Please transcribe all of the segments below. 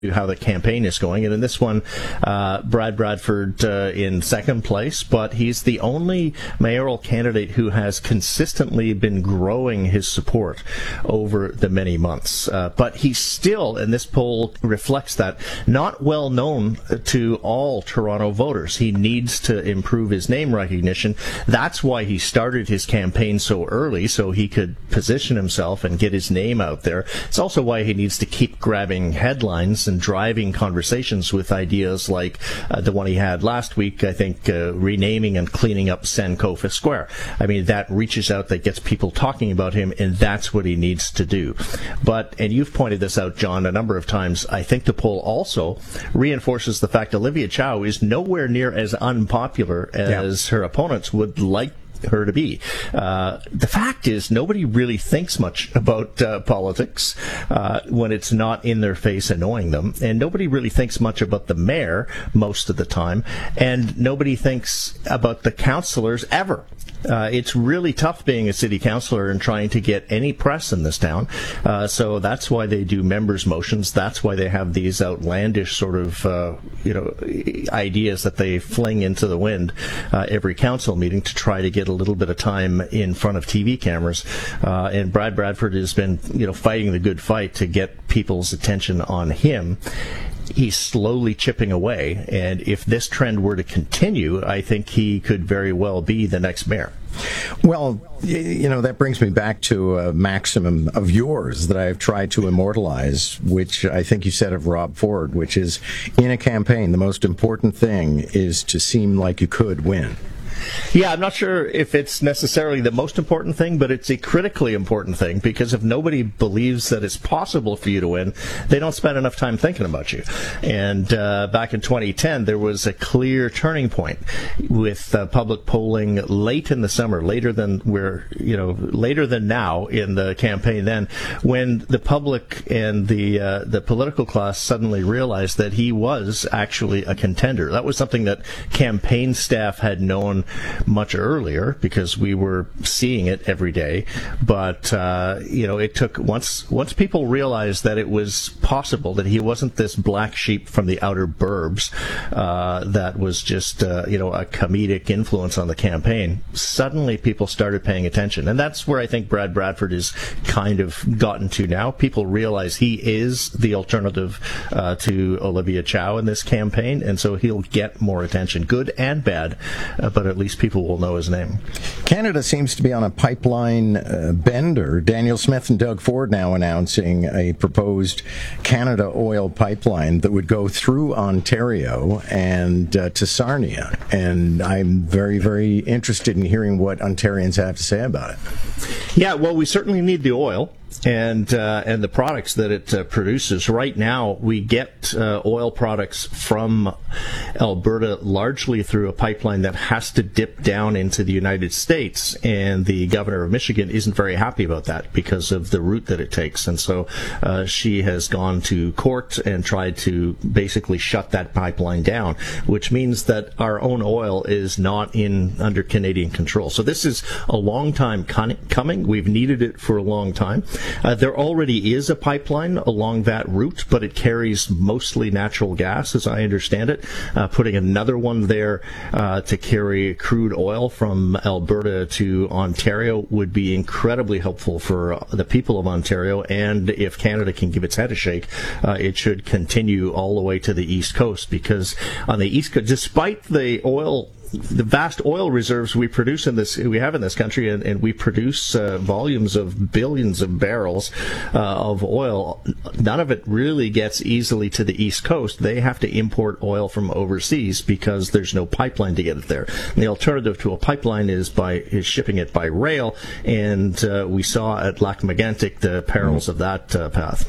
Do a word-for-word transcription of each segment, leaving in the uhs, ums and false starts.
how the campaign is going. And in this one, uh, Brad Bradford uh, in second place, but he's the only mayoral candidate who has consistently been growing his support over the many months. Uh, but he's still, and this poll reflects that, not well known to all Toronto voters. He needs to improve his name recognition. That's why he started his campaign so early, so he could position himself and get his name out there. It's also why he needs to keep grabbing headlines and driving conversations with ideas like uh, the one he had last week, I think, uh, renaming and cleaning up Sankofa Square. I mean, that reaches out, that gets people talking about him, and that's what he needs to do. But, and you've pointed this out, John, a number of times, I think the poll also reinforces the fact Olivia Chow is nowhere near as unpopular as yeah. her opponents would like her to be. Uh, the fact is, nobody really thinks much about uh, politics uh, when it's not in their face annoying them, and nobody really thinks much about the mayor most of the time, and nobody thinks about the councillors ever. Uh, it's really tough being a city councillor and trying to get any press in this town. Uh, so that's why they do members' motions. That's why they have these outlandish sort of, uh, you know, ideas that they fling into the wind uh, every council meeting to try to get a little bit of time in front of T V cameras. Uh, and Brad Bradford has been, you know, fighting the good fight to get people's attention on him. He's slowly chipping away, and if this trend were to continue, I think he could very well be the next mayor. Well, you know, that brings me back to a maximum of yours that I've tried to immortalize, which I think you said of Rob Ford, which is, in a campaign, the most important thing is to seem like you could win. Yeah, I'm not sure if it's necessarily the most important thing, but it's a critically important thing, because if nobody believes that it's possible for you to win, they don't spend enough time thinking about you. And uh, back in twenty ten, there was a clear turning point with uh, public polling late in the summer, later than we're, you know, later than now in the campaign then, when the public and the uh, the political class suddenly realized that he was actually a contender. That was something that campaign staff had known much earlier, because we were seeing it every day. But uh, you know, it took once once people realized that it was possible, that he wasn't this black sheep from the outer burbs uh, that was just uh, you know, a comedic influence on the campaign. Suddenly, people started paying attention, and that's where I think Brad Bradford is kind of gotten to now. People realize he is the alternative uh, to Olivia Chow in this campaign, and so he'll get more attention, good and bad. Uh, but at least people will know his name. Canada seems to be on a pipeline uh, bender. Daniel Smith and Doug Ford now announcing a proposed Canada oil pipeline that would go through Ontario and uh, to Sarnia. And I'm very, very interested in hearing what Ontarians have to say about it. Yeah, well, we certainly need the oil and uh, and the products that it uh, produces. Right now, we get uh, oil products from Alberta largely through a pipeline that has to dip down into the United States, and the governor of Michigan isn't very happy about that because of the route that it takes. And so uh, she has gone to court and tried to basically shut that pipeline down, which means that our own oil is not in under Canadian control. So this is a long time con- coming. We've needed it for a long time. Uh, there already is a pipeline along that route, but it carries mostly natural gas, as I understand it. Uh, putting another one there uh, to carry crude oil from Alberta to Ontario would be incredibly helpful for uh, the people of Ontario, and if Canada can give its head a shake, uh, it should continue all the way to the East Coast, because on the East Coast, despite the oil the vast oil reserves we produce in this, we have in this country, and, and we produce uh, volumes of billions of barrels uh, of oil. None of it really gets easily to the East Coast. They have to import oil from overseas because there's no pipeline to get it there. And the alternative to a pipeline is by is shipping it by rail, and uh, we saw at Lac-Mégantic the perils of that uh, path.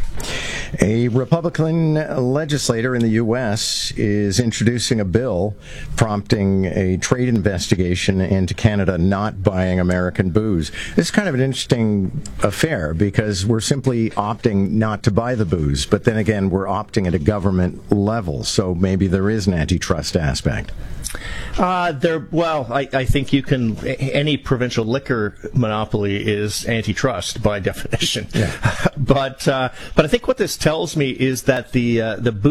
A Republican legislator in the U S is introducing a bill prompting a a trade investigation into Canada not buying American booze. This is kind of an interesting affair because we're simply opting not to buy the booze, but then again, we're opting at a government level, so maybe there is an antitrust aspect. Uh, there, well, I, I think you can. Any provincial liquor monopoly is antitrust by definition. Yeah. but uh, but I think what this tells me is that the uh, the